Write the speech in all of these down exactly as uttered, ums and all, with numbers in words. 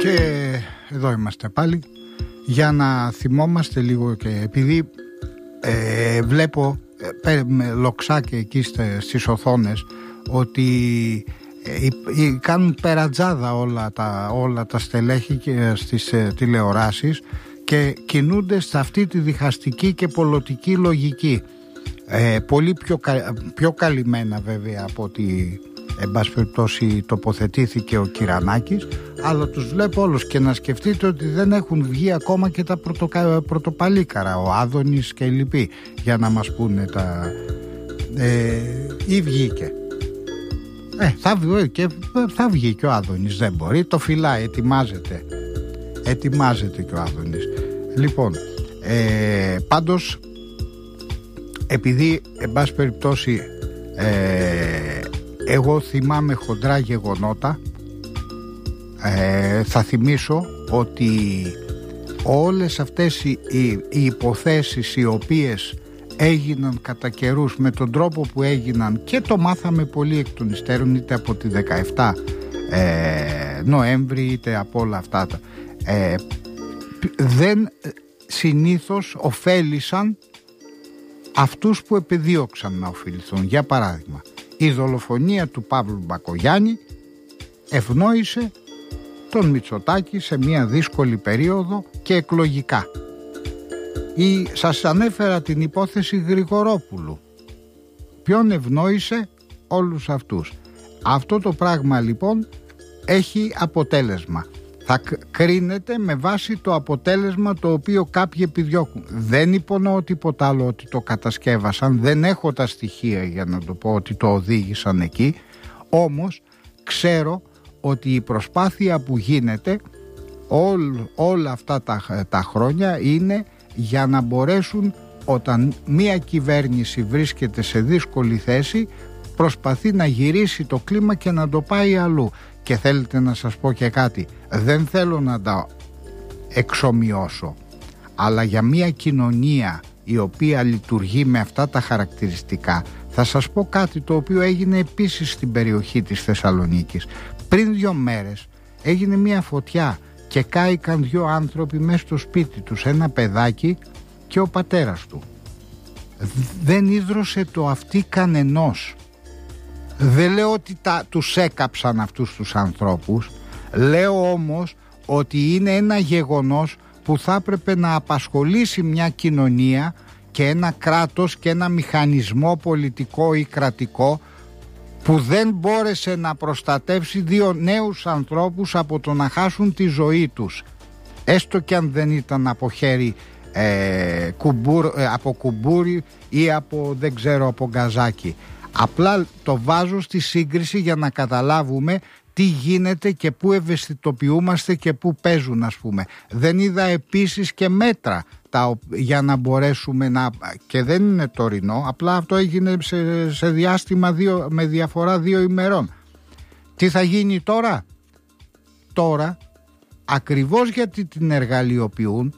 Και εδώ είμαστε πάλι για να θυμόμαστε λίγο, και επειδή ε, βλέπω ε, με λοξάκια εκεί στις οθόνες ότι ε, ε, κάνουν περατζάδα όλα τα, όλα τα στελέχη και στις ε, τηλεοράσεις και κινούνται σε αυτή τη διχαστική και πολιτική λογική, ε, πολύ πιο, πιο καλυμμένα βέβαια από ότι εν πάση περιπτώσει τοποθετήθηκε ο Κυρανάκης, αλλά τους βλέπω όλους. Και να σκεφτείτε ότι δεν έχουν βγει ακόμα και τα πρωτοκα... πρωτοπαλίκαρα, ο Άδωνης και οι λοιποί, για να μας πούνε τα... Ε, ή βγήκε. Ε, θα βγει και, θα βγει και ο Άδωνης, δεν μπορεί, το φυλάει, ετοιμάζεται. Ετοιμάζεται και ο Άδωνης. Λοιπόν, ε, πάντως, επειδή εν πάση περιπτώσει ε, εγώ θυμάμαι χοντρά γεγονότα, ε, θα θυμίσω ότι όλες αυτές οι, οι, οι υποθέσεις οι οποίες έγιναν κατά καιρούς με τον τρόπο που έγιναν, και το μάθαμε πολύ εκ των υστέρων, είτε από τη δεκαεφτά ε, Νοέμβρη είτε από όλα αυτά, ε, δεν συνήθως ωφέλησαν αυτούς που επεδίωξαν να ωφεληθούν. Για παράδειγμα, η δολοφονία του Παύλου Μπακογιάννη ευνόησε τον Μητσοτάκη σε μια δύσκολη περίοδο και εκλογικά. Ή, σας ανέφερα την υπόθεση Γρηγορόπουλου. Ποιον ευνόησε? Όλους αυτούς. Αυτό το πράγμα λοιπόν έχει αποτέλεσμα. Θα κρίνεται με βάση το αποτέλεσμα το οποίο κάποιοι επιδιώκουν. Δεν υπονοώ τίποτα άλλο ότι το κατασκεύασαν, δεν έχω τα στοιχεία για να το πω ότι το οδήγησαν εκεί, όμως ξέρω ότι η προσπάθεια που γίνεται όλ, όλα αυτά τα, τα χρόνια είναι για να μπορέσουν, όταν μια κυβέρνηση βρίσκεται σε δύσκολη θέση, προσπαθεί να γυρίσει το κλίμα και να το πάει αλλού. Και θέλετε να σας πω και κάτι, δεν θέλω να τα εξομοιώσω, αλλά για μια κοινωνία η οποία λειτουργεί με αυτά τα χαρακτηριστικά, θα σας πω κάτι το οποίο έγινε επίσης στην περιοχή της Θεσσαλονίκης. Πριν δύο μέρες έγινε μια φωτιά και κάηκαν δύο άνθρωποι μέσα στο σπίτι τους, ένα παιδάκι και ο πατέρας του. Δεν ίδρωσε το αυτί κανενός. Δεν λέω ότι τα, τους έκαψαν αυτούς τους ανθρώπους, λέω όμως ότι είναι ένα γεγονός που θα έπρεπε να απασχολήσει μια κοινωνία και ένα κράτος και ένα μηχανισμό πολιτικό ή κρατικό που δεν μπόρεσε να προστατεύσει δύο νέους ανθρώπους από το να χάσουν τη ζωή τους, έστω και αν δεν ήταν από χέρι ε, κουμπούρ, ε, από κουμπούρι ή από δεν ξέρω από γκαζάκι. Απλά το βάζω στη σύγκριση για να καταλάβουμε τι γίνεται και πού ευαισθητοποιούμαστε και πού παίζουν, ας πούμε. Δεν είδα επίσης και μέτρα τα, για να μπορέσουμε να... και δεν είναι τωρινό, απλά αυτό έγινε σε, σε διάστημα δύο, με διαφορά δύο ημερών. Τι θα γίνει τώρα? Τώρα, ακριβώς γιατί την εργαλειοποιούν,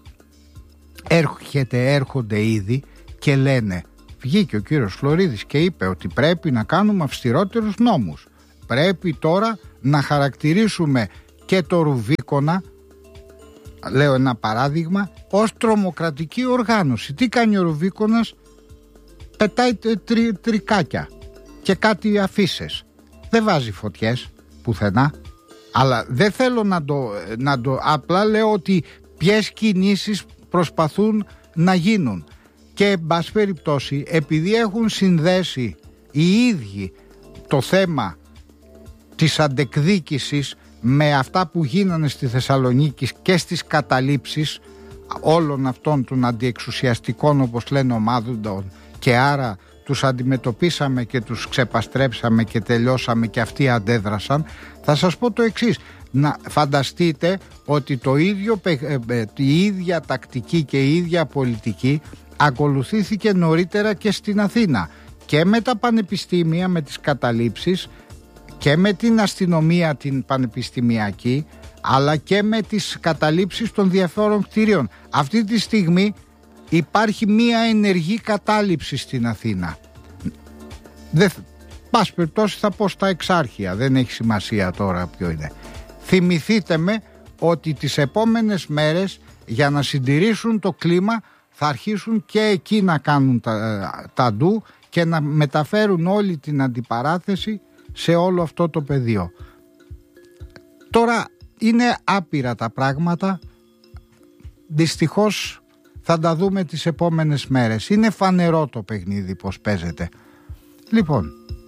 έρχεται, έρχονται ήδη και λένε... Βγήκε ο κύριος Φλωρίδης και είπε ότι πρέπει να κάνουμε αυστηρότερους νόμους. Πρέπει τώρα να χαρακτηρίσουμε και το Ρουβίκονα, λέω ένα παράδειγμα, ως τρομοκρατική οργάνωση. Τι κάνει ο Ρουβίκονας? Πετάει τρι, τρικάκια και κάτι αφίσες. Δεν βάζει φωτιές πουθενά. Αλλά δεν θέλω να το, να το... Απλά λέω ότι ποιες κινήσεις προσπαθούν να γίνουν. Και εν πάση περιπτώσει, επειδή έχουν συνδέσει οι ίδιοι το θέμα της αντεκδίκησης με αυτά που γίνανε στη Θεσσαλονίκη και στις καταλήψεις όλων αυτών των αντιεξουσιαστικών, όπως λένε, ομάδων, και άρα τους αντιμετωπίσαμε και τους ξεπαστρέψαμε και τελειώσαμε και αυτοί αντέδρασαν, θα σας πω το εξής. Να φανταστείτε ότι το ίδιο, η ίδια τακτική και η ίδια πολιτική ακολουθήθηκε νωρίτερα και στην Αθήνα, και με τα πανεπιστήμια, με τις καταλήψεις, και με την αστυνομία την πανεπιστημιακή, αλλά και με τις καταλήψεις των διαφόρων κτηρίων. Αυτή τη στιγμή υπάρχει μία ενεργή κατάληψη στην Αθήνα. Δεν, πας περιπτώσει θα πω στα εξάρχεια, δεν έχει σημασία τώρα ποιο είναι. Θυμηθείτε με ότι τις επόμενες μέρες για να συντηρήσουν το κλίμα θα αρχίσουν και εκεί να κάνουν τα, τα ντου και να μεταφέρουν όλη την αντιπαράθεση σε όλο αυτό το πεδίο. Τώρα είναι άπειρα τα πράγματα, δυστυχώς θα τα δούμε τις επόμενες μέρες. Είναι φανερό το παιχνίδι πως παίζεται. Λοιπόν,